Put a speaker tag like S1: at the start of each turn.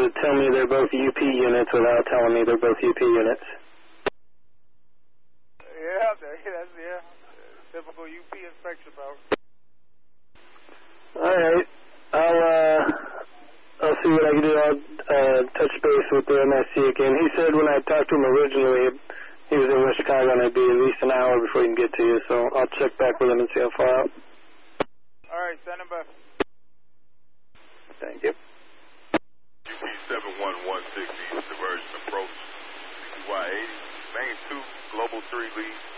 S1: to tell me they're both UP units without telling me they're both UP units.
S2: Yeah, that's typical UP inspection, bro.
S1: All right, I'll see what I can do. I'll touch base with the MSC again. He said when I talked to him originally, he was in West Chicago and it'd be at least an hour before he can get to you, so I'll check back with him and see how far out.
S2: All right, send him back.
S1: Thank you.
S3: UP 71160, diversion approach, CY 80, main 2, global 3 lead.